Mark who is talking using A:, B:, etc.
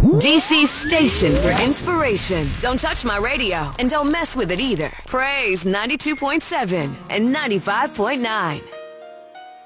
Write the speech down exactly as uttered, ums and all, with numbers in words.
A: D C's station for inspiration. Don't touch my radio and don't mess with it either. Praise ninety-two point seven and ninety-five point nine.